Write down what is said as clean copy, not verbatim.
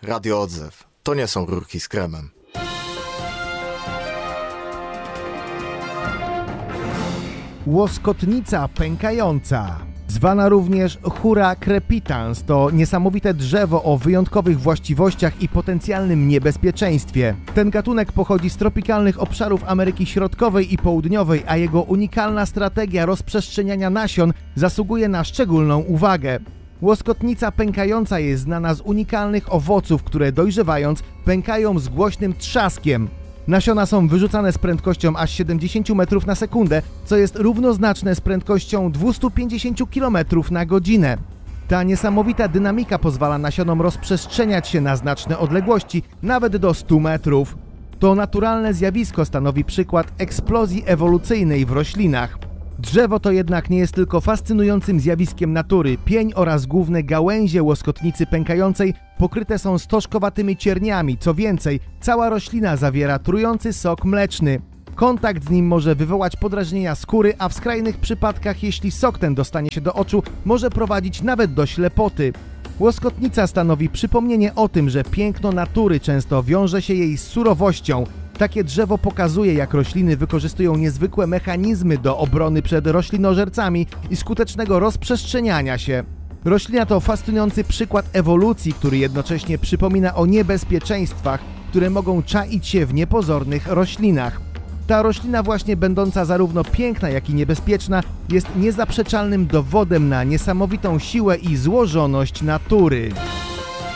Radio Odzew. To nie są rurki z kremem. Łoskotnica pękająca, zwana również Hura crepitans, to niesamowite drzewo o wyjątkowych właściwościach i potencjalnym niebezpieczeństwie. Ten gatunek pochodzi z tropikalnych obszarów Ameryki Środkowej i Południowej, a jego unikalna strategia rozprzestrzeniania nasion zasługuje na szczególną uwagę. Łoskotnica pękająca jest znana z unikalnych owoców, które dojrzewając pękają z głośnym trzaskiem. Nasiona są wyrzucane z prędkością aż 70 metrów na sekundę, co jest równoznaczne z prędkością 250 km na godzinę. Ta niesamowita dynamika pozwala nasionom rozprzestrzeniać się na znaczne odległości, nawet do 100 metrów. To naturalne zjawisko stanowi przykład eksplozji ewolucyjnej w roślinach. Drzewo to jednak nie jest tylko fascynującym zjawiskiem natury. Pień oraz główne gałęzie łoskotnicy pękającej pokryte są stożkowatymi cierniami. Co więcej, cała roślina zawiera trujący sok mleczny. Kontakt z nim może wywołać podrażnienia skóry, a w skrajnych przypadkach, jeśli sok ten dostanie się do oczu, może prowadzić nawet do ślepoty. Łoskotnica stanowi przypomnienie o tym, że piękno natury często wiąże się jej z surowością. Takie drzewo pokazuje, jak rośliny wykorzystują niezwykłe mechanizmy do obrony przed roślinożercami i skutecznego rozprzestrzeniania się. Roślina to fascynujący przykład ewolucji, który jednocześnie przypomina o niebezpieczeństwach, które mogą czaić się w niepozornych roślinach. Ta roślina właśnie będąca zarówno piękna, jak i niebezpieczna jest niezaprzeczalnym dowodem na niesamowitą siłę i złożoność natury.